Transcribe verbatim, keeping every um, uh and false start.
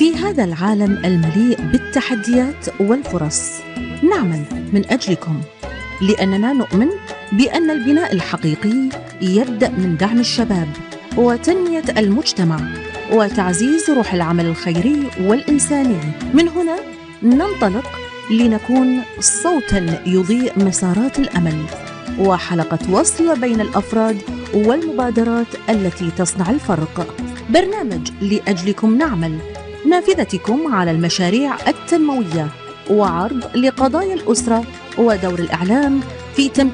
في هذا العالم المليء بالتحديات والفرص نعمل من أجلكم، لأننا نؤمن بأن البناء الحقيقي يبدأ من دعم الشباب وتنمية المجتمع وتعزيز روح العمل الخيري والإنساني. من هنا ننطلق لنكون صوتاً يضيء مسارات الأمل وحلقة وصل بين الأفراد والمبادرات التي تصنع الفرق. برنامج لأجلكم نعمل، نافذتكم على المشاريع التنموية وعرض لقضايا الأسرة ودور الإعلام في تمكين